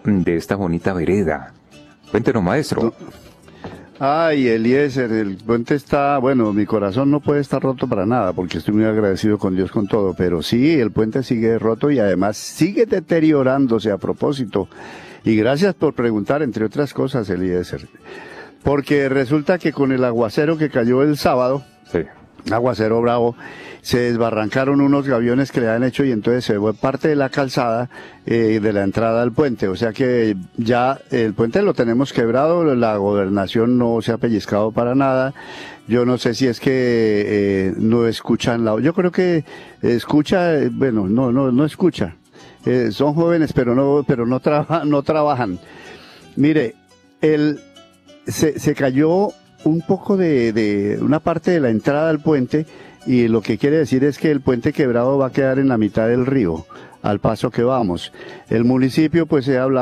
de esta bonita vereda. Cuéntenos, maestro. Ay, Eliezer, el puente está, bueno, mi corazón no puede estar roto para nada, porque estoy muy agradecido con Dios con todo, pero sí, el puente sigue roto y además sigue deteriorándose a propósito. Y gracias por preguntar, entre otras cosas, Eliezer, porque resulta que con el aguacero que cayó el sábado, Sí. aguacero bravo, se desbarrancaron unos gaviones que le han hecho y entonces se fue parte de la calzada de la entrada al puente. O sea que ya el puente lo tenemos quebrado, la gobernación no se ha pellizcado para nada. Yo no sé si es que no escuchan yo creo que escucha, bueno, no escucha. Son jóvenes pero no trabajan. Mire, se cayó un poco de una parte de la entrada al puente y lo que quiere decir es que el puente quebrado va a quedar en la mitad del río al paso que vamos. El municipio pues se habla